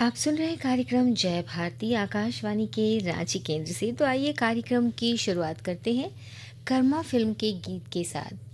आप सुन रहे हैं कार्यक्रम जय भारती आकाशवाणी के रांची केंद्र से। तो आइए कार्यक्रम की शुरुआत करते हैं कर्मा फिल्म के गीत के साथ।